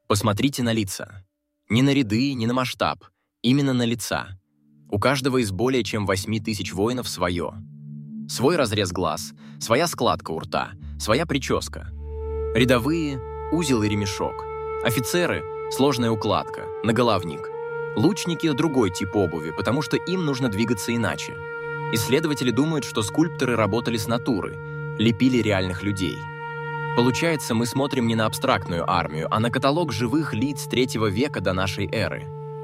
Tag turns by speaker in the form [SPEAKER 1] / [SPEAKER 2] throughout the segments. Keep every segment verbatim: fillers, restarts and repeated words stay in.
[SPEAKER 1] Посмотрите на лица. Не на ряды, не на масштаб, именно на лица. У каждого из более чем восьми тысяч воинов свое. Свой разрез глаз, своя складка у рта, своя прическа. Рядовые – узел и ремешок. Офицеры – сложная укладка, наголовник. Лучники – другой тип обуви, потому что им нужно двигаться иначе. Исследователи думают, что скульпторы работали с натуры, лепили реальных людей. Получается, мы смотрим не на абстрактную армию, а на каталог живых лиц третьего века до нашей эры.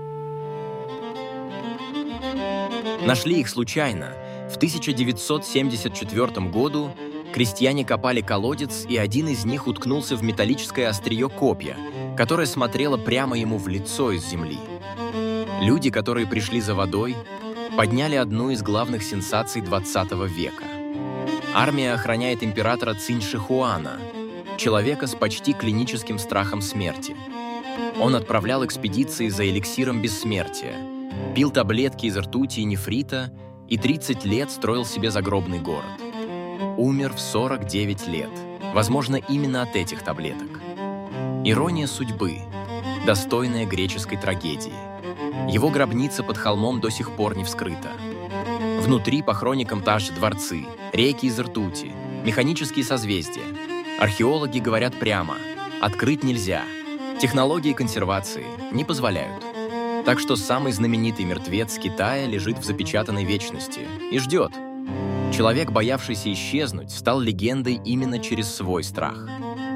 [SPEAKER 1] Нашли их случайно. В тысяча девятьсот семьдесят четвёртом году крестьяне копали колодец, и один из них уткнулся в металлическое острие копья, которое смотрело прямо ему в лицо из земли. Люди, которые пришли за водой, подняли одну из главных сенсаций двадцатого века. Армия охраняет императора Цинь Шихуана, человека с почти клиническим страхом смерти. Он отправлял экспедиции за эликсиром бессмертия, пил таблетки из ртути и нефрита и тридцать лет строил себе загробный город. Умер в сорок девять лет, возможно, именно от этих таблеток. Ирония судьбы, достойная греческой трагедии. Его гробница под холмом до сих пор не вскрыта. Внутри по хроникам также дворцы, реки из ртути, механические созвездия. Археологи говорят прямо: открыть нельзя, технологии консервации не позволяют. Так что самый знаменитый мертвец Китая лежит в запечатанной вечности и ждет. Человек, боявшийся исчезнуть, стал легендой именно через свой страх.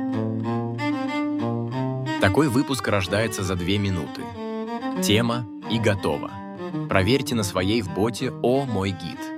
[SPEAKER 1] Такой выпуск рождается за две минуты. Тема и готово. Проверьте на своей в боте «О, мой гид».